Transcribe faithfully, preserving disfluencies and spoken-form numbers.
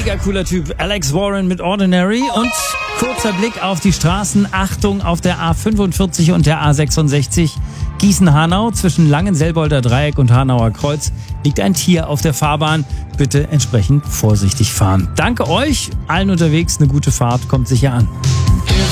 Mega cooler Typ, Alex Warren mit Ordinary. Und kurzer Blick auf die Straßen. Achtung, auf der A fünfundvierzig und der A sechsundsechzig Gießen-Hanau zwischen Langenselbolder Dreieck und Hanauer Kreuz liegt ein Tier auf der Fahrbahn. Bitte entsprechend vorsichtig fahren. Danke euch, allen unterwegs, eine gute Fahrt, kommt sicher an.